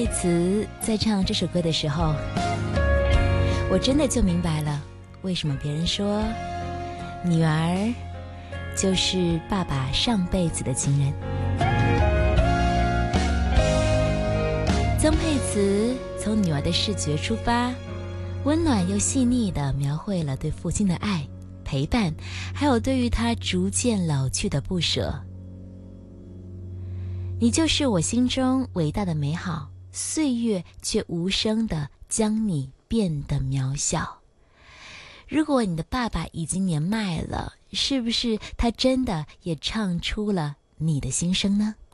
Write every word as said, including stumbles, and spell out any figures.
佩慈在唱这首歌的时候，我真的就明白了为什么别人说女儿就是爸爸上辈子的情人。曾沛慈从女儿的视觉出发，温暖又细腻地描绘了对父亲的爱、陪伴，还有对于他逐渐老去的不舍。你就是我心中伟大的美好，岁月却无声地将你变得渺小。如果你的爸爸已经年迈了，是不是他真的也唱出了你的心声呢？